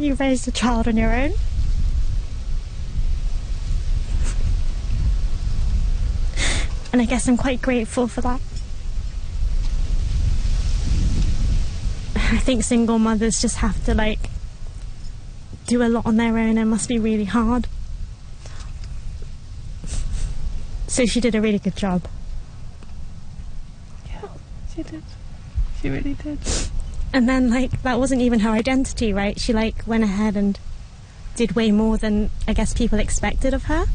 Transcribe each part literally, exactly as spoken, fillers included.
you raised a child on your own. And I guess I'm quite grateful for that. I think single mothers just have to, like, do a lot on their own and must be really hard. So she did a really good job. Yeah, she did. She really did. And then, like, that wasn't even her identity, right? She, like, went ahead and did way more than, I guess, people expected of her.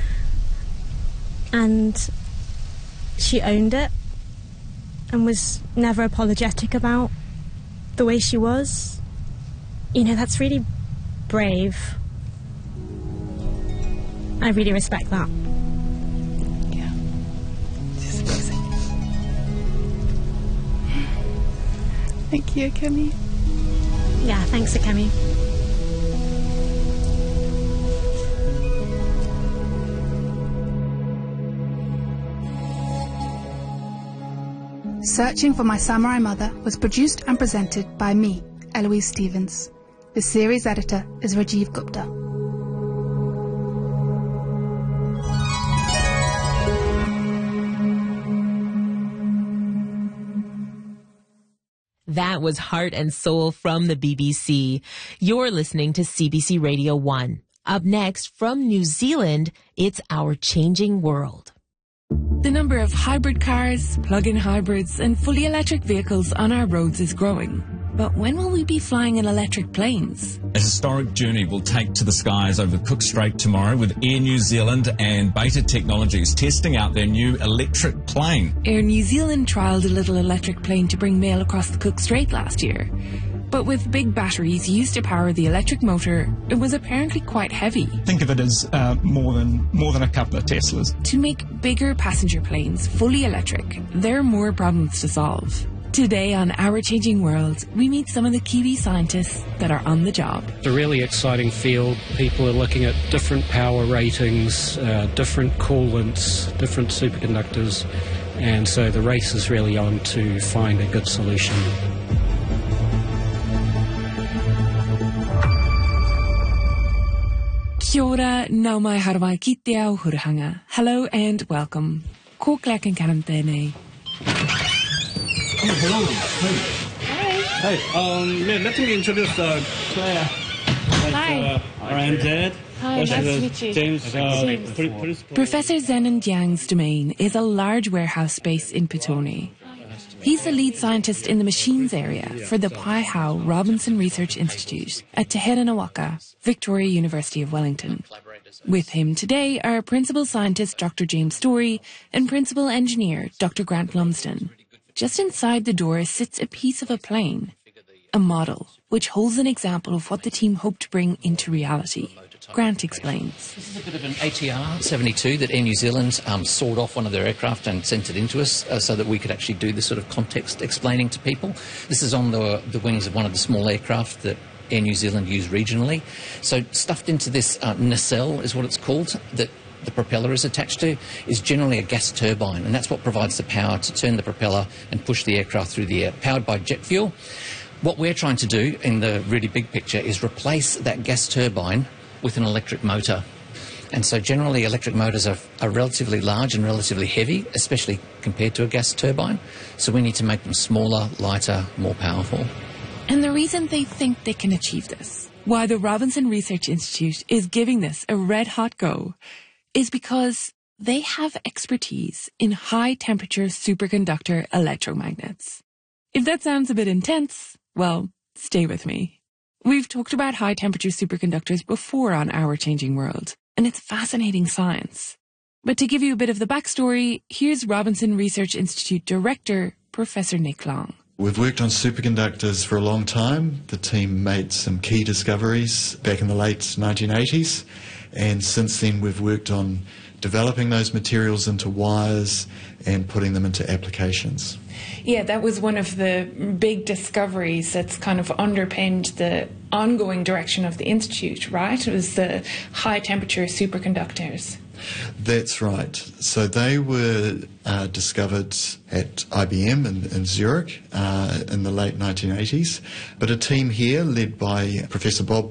And she owned it and was never apologetic about the way she was. You know, that's really brave. I really respect that. Yeah. She's amazing. Thank you, Kemi. Yeah, thanks, Kemi. Searching for My Samurai Mother was produced and presented by me, Eloise Stevens. The series editor is Rajiv Gupta. That was Heart and Soul from the B B C. You're listening to C B C Radio one. Up next, from New Zealand, it's Our Changing World. The number of hybrid cars, plug-in hybrids, and fully electric vehicles on our roads is growing. But when will we be flying in electric planes? A historic journey will take to the skies over Cook Strait tomorrow with Air New Zealand and Beta Technologies testing out their new electric plane. Air New Zealand trialled a little electric plane to bring mail across the Cook Strait last year. But with big batteries used to power the electric motor, it was apparently quite heavy. Think of it as uh, more than more than a couple of Teslas. To make bigger passenger planes fully electric, there are more problems to solve. Today on Our Changing World, we meet some of the Kiwi scientists that are on the job. It's a really exciting field. People are looking at different power ratings, uh, different coolants, different superconductors, and so the race is really on to find a good solution. Kia ora, nau mai harawai ki te ao hurahanga. Hello and welcome. Ko Claire and Karam tēnei. Oh, hello. Hey. Hey, um, let me introduce uh, Claire. That's, Hi. Uh, our M Z. Hi, That's, nice uh, to meet you. James. Uh, James. pri- principal. Professor Zenand Yang's domain is a large warehouse space in Petone. He's the lead scientist in the machines area for the Paihau Robinson Research Institute at Te Herenawaka, Victoria University of Wellington. With him today are Principal Scientist Doctor James Story and Principal Engineer Doctor Grant Lumsden. Just inside the door sits a piece of a plane, a model, which holds an example of what the team hoped to bring into reality. Grant explains. This is a bit of an A T R seventy-two that Air New Zealand um, sawed off one of their aircraft and sent it into us uh, so that we could actually do this sort of context explaining to people. This is on the, the wings of one of the small aircraft that Air New Zealand use regionally. So stuffed into this uh, nacelle is what it's called, that the propeller is attached to, is generally a gas turbine, and that's what provides the power to turn the propeller and push the aircraft through the air, powered by jet fuel. What we're trying to do in the really big picture is replace that gas turbine with an electric motor. And so generally electric motors are, are relatively large and relatively heavy, especially compared to a gas turbine. So we need to make them smaller, lighter, more powerful. And the reason they think they can achieve this, why the Robinson Research Institute is giving this a red-hot go, is because they have expertise in high-temperature superconductor electromagnets. If that sounds a bit intense, well, stay with me. We've talked about high-temperature superconductors before on Our Changing World, and it's fascinating science. But to give you a bit of the backstory, here's Robinson Research Institute Director, Professor Nick Long. We've worked on superconductors for a long time. The team made some key discoveries back in the late nineteen eighties, and since then we've worked on developing those materials into wires and putting them into applications. Yeah, that was one of the big discoveries that's kind of underpinned the ongoing direction of the Institute, right? It was the high temperature superconductors. That's right. So they were uh, discovered at I B M in, in Zurich uh, in the late nineteen eighties, but a team here led by Professor Bob